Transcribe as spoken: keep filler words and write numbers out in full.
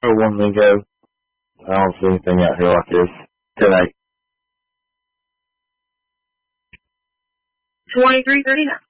for one Lingo. I don't see anything out here like this today. twenty-three thirty-nine.